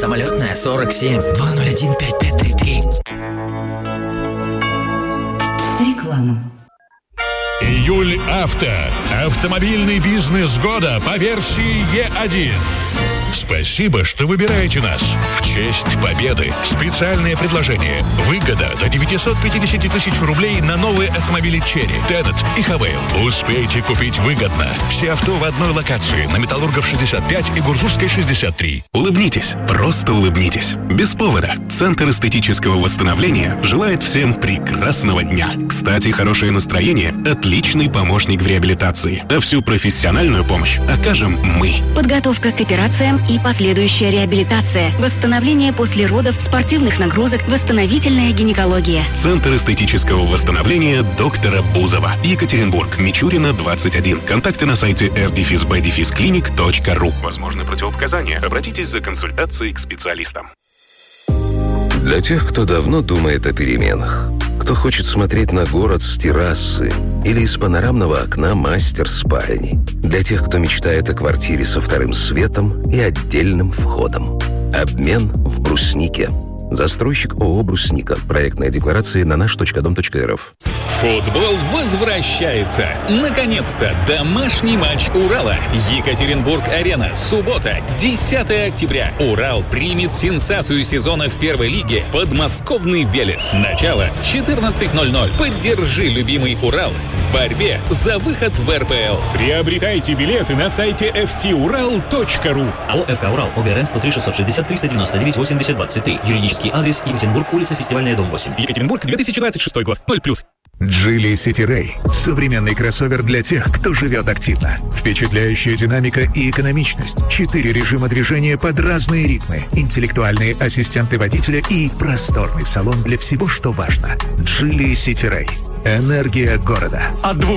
Самолетная 47 201 5533. Реклама. Июль Авто. Автомобильный бизнес года по версии Е1. Спасибо, что выбираете нас. В честь победы специальное предложение. Выгода до 950 тысяч рублей на новые автомобили Черри, Теннет и Хавейл. Успейте купить выгодно. Все авто в одной локации на Металлургов 65 и Гурзурской 63. Улыбнитесь, просто улыбнитесь. Без повода. Центр эстетического восстановления желает всем прекрасного дня. Кстати, хорошее настроение – отличный помощник в реабилитации. А всю профессиональную помощь окажем мы. Подготовка к операциям и последующая реабилитация, восстановление после родов, спортивных нагрузок, восстановительная гинекология. Центр эстетического восстановления доктора Бузова. Екатеринбург, Мичурина, 21. Контакты на сайте r-b-clinic.ru. Возможны противопоказания. Обратитесь за консультацией к специалистам. Для тех, кто давно думает о переменах, кто хочет смотреть на город с террасы или из панорамного окна мастер-спальни. Для тех, кто мечтает о квартире со вторым светом и отдельным входом. Обмен в Бруснике. Застройщик ООО «Брусника». Проектная декларация на наш.дом.рф. Футбол возвращается. Наконец-то домашний матч Урала. Екатеринбург-Арена. Суббота, 10 октября. Урал примет сенсацию сезона в первой лиге. Подмосковный «Велес». Начало 14:00. Поддержи любимый Урал в борьбе за выход в РПЛ. Приобретайте билеты на сайте fcural.ru. АО «ФК Урал». ОГРН 103 660 399 80 23. Юридический адрес: Екатеринбург, улица Фестивальная, дом 8. Екатеринбург, 2026 год. 0+. Geely City Ray – современный кроссовер для тех, кто живет активно. Впечатляющая динамика и экономичность. 4 режима движения под разные ритмы. Интеллектуальные ассистенты водителя и просторный салон для всего, что важно. Geely City Ray. Энергия города. От 2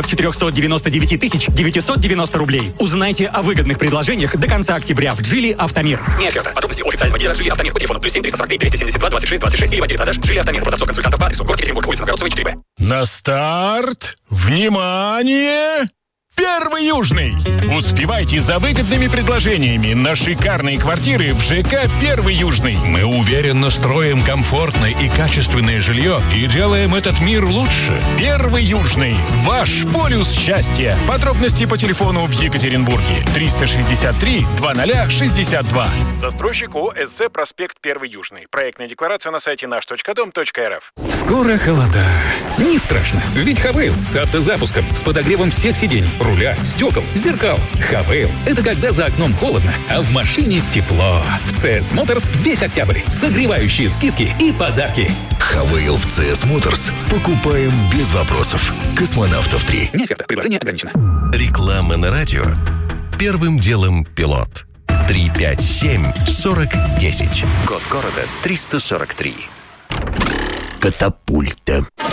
499 990 рублей. Узнайте о выгодных предложениях до конца октября в Geely Автомир. Не оферта. Подробности у официального дилера Geely Автомир по телефону +7 343 272 26 26 или в отделе продаж Geely Автомир. Продавцов консультантов по адресу город Екатеринбург, улица Новгородцева, 4Б. На старт! Внимание! Первый Южный! Успевайте за выгодными предложениями на шикарные квартиры в ЖК «Первый Южный». Мы уверенно строим комфортное и качественное жилье и делаем этот мир лучше. Первый Южный. Ваш полюс счастья. Подробности по телефону в Екатеринбурге. 363 2062. Застройщик ООО «СЗ», проспект Первый Южный. Проектная декларация на сайте наш.дом.рф. Скоро холода. Не страшно, ведь Хавейл с автозапуском, с подогревом всех сидений, руля, стекол, зеркал. Хавейл — это когда за окном холодно, а в машине тепло. В CS Motors весь октябрь. Согревающие скидки и подарки. Хавейл в CS Motors. Покупаем без вопросов. Космонавтов 3. Не оферта. Предложение ограничено. Реклама на радио. Первым делом пилот. 357-40-10. Код города 343. Катапульта.